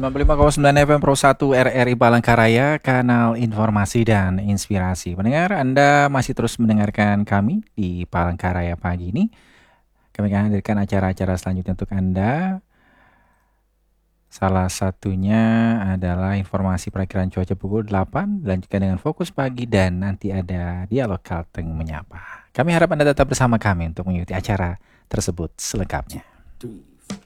95,9 FM Pro 1 RRI Palangkaraya, kanal informasi dan inspirasi. Pendengar, Anda masih terus mendengarkan kami di Palangkaraya pagi ini. Kami akan hadirkan acara-acara selanjutnya untuk Anda. Salah satunya adalah informasi perakiraan cuaca pukul 8, dilanjutkan dengan fokus pagi, dan nanti ada dialog Kalteng Menyapa. Kami harap Anda tetap bersama kami untuk mengikuti acara tersebut selengkapnya.